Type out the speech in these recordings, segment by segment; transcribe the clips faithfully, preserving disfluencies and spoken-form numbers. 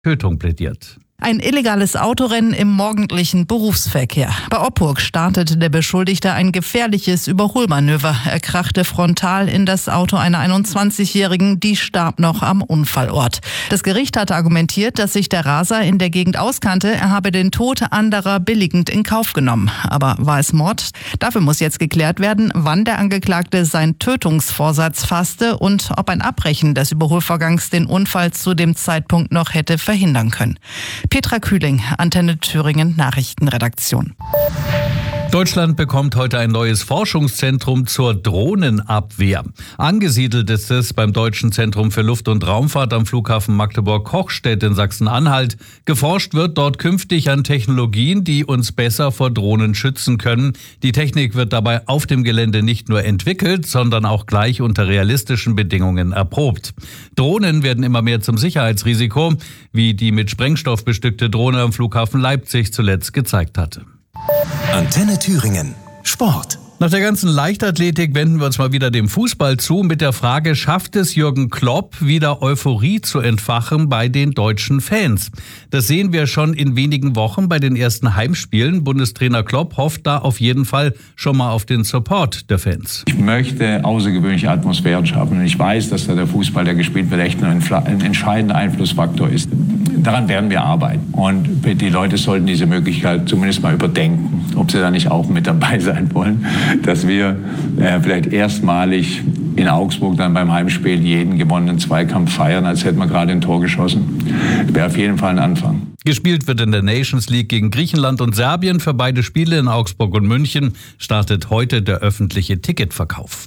Tötung plädiert. Ein illegales Autorennen im morgendlichen Berufsverkehr. Bei Oppurg startete der Beschuldigte ein gefährliches Überholmanöver. Er krachte frontal in das Auto einer einundzwanzigjährigen, die starb noch am Unfallort. Das Gericht hatte argumentiert, dass sich der Raser in der Gegend auskannte. Er habe den Tod anderer billigend in Kauf genommen. Aber war es Mord? Dafür muss jetzt geklärt werden, wann der Angeklagte seinen Tötungsvorsatz fasste und ob ein Abbrechen des Überholvorgangs den Unfall zu dem Zeitpunkt noch hätte verhindern können. Petra Kühling, Antenne Thüringen Nachrichtenredaktion. Deutschland bekommt heute ein neues Forschungszentrum zur Drohnenabwehr. Angesiedelt ist es beim Deutschen Zentrum für Luft- und Raumfahrt am Flughafen Magdeburg-Kochstedt in Sachsen-Anhalt. Geforscht wird dort künftig an Technologien, die uns besser vor Drohnen schützen können. Die Technik wird dabei auf dem Gelände nicht nur entwickelt, sondern auch gleich unter realistischen Bedingungen erprobt. Drohnen werden immer mehr zum Sicherheitsrisiko, wie die mit Sprengstoff bestückte Drohne am Flughafen Leipzig zuletzt gezeigt hatte. Antenne Thüringen. Sport. Nach der ganzen Leichtathletik wenden wir uns mal wieder dem Fußball zu mit der Frage, schafft es Jürgen Klopp, wieder Euphorie zu entfachen bei den deutschen Fans? Das sehen wir schon in wenigen Wochen bei den ersten Heimspielen. Bundestrainer Klopp hofft da auf jeden Fall schon mal auf den Support der Fans. Ich möchte außergewöhnliche Atmosphären schaffen und ich weiß, dass da der Fußball, der gespielt wird, echt ein, ein entscheidender Einflussfaktor ist. Daran werden wir arbeiten und die Leute sollten diese Möglichkeit zumindest mal überdenken, ob sie da nicht auch mit dabei sein wollen, dass wir äh, vielleicht erstmalig in Augsburg dann beim Heimspiel jeden gewonnenen Zweikampf feiern, als hätten wir gerade ein Tor geschossen. Das wäre auf jeden Fall ein Anfang. Gespielt wird in der Nations League gegen Griechenland und Serbien. Für beide Spiele in Augsburg und München startet heute der öffentliche Ticketverkauf.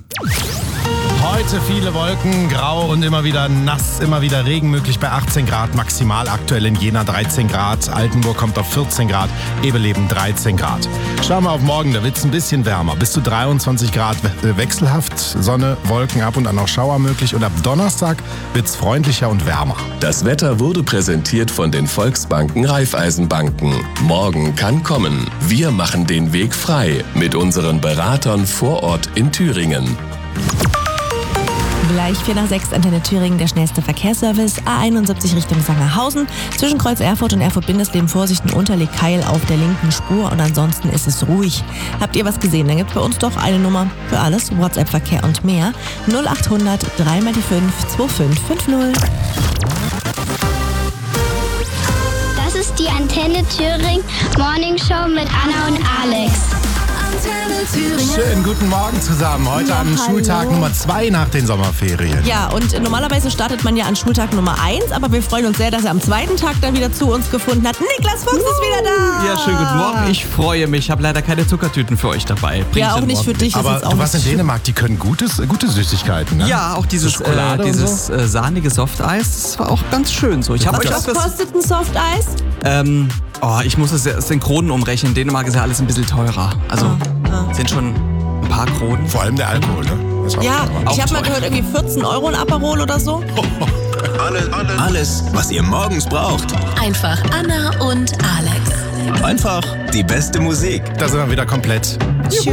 Heute viele Wolken, grau und immer wieder nass, immer wieder Regen möglich bei achtzehn Grad, maximal aktuell in Jena dreizehn Grad, Altenburg kommt auf vierzehn Grad, Ebeleben dreizehn Grad. Schauen wir auf morgen, da wird es ein bisschen wärmer, bis zu dreiundzwanzig Grad wechselhaft, Sonne, Wolken, ab und an auch Schauer möglich und ab Donnerstag wird es freundlicher und wärmer. Das Wetter wurde präsentiert von den Volksbanken Raiffeisenbanken. Morgen kann kommen. Wir machen den Weg frei mit unseren Beratern vor Ort in Thüringen. Gleich vier nach sechs, Antenne Thüringen, der schnellste Verkehrsservice. A einundsiebzig Richtung Sangerhausen. Zwischen Kreuz Erfurt und Erfurt-Bindesleben Vorsicht, ein Unterlegkeil auf der linken Spur und ansonsten ist es ruhig. Habt ihr was gesehen? Dann gibt's bei uns doch eine Nummer für alles, WhatsApp-Verkehr und mehr. null achthundert drei mal die fünf zwei fünf fünf null. Das ist die Antenne Thüringen Morning Show mit Anna und Alex. Schönen guten Morgen zusammen. Heute Ja, am hallo. Schultag Nummer zwei nach den Sommerferien. Ja, und normalerweise startet man ja an Schultag Nummer eins, aber wir freuen uns sehr, dass er am zweiten Tag dann wieder zu uns gefunden hat. Niklas Fuchs ist wieder da! Ja, schönen guten Morgen. Ich freue mich. Ich habe leider keine Zuckertüten für euch dabei. Bring Ja, ich auch dann nicht für morgen dich. mit. ist Aber jetzt auch du warst in nicht Dänemark, die können gutes, gute Süßigkeiten, ne? Ja, auch dieses, So Schokolade äh, und dieses äh, sahnige Softeis, das war auch ganz schön so. Ich habe euch Was auch was, kostet ein Softeis? ähm, oh, ich muss es ja aus den Kronen umrechnen. In Dänemark ist ja alles ein bisschen teurer. Also sind schon ein paar Kronen. Vor allem der Alkohol, ne? Ist auch Ja, teuer. ich habe mal gehört, irgendwie vierzehn Euro ein Aperol oder so. Alles, alles, alles, was ihr morgens braucht. Einfach Anna und Alex. Einfach die beste Musik. Da sind wir wieder komplett.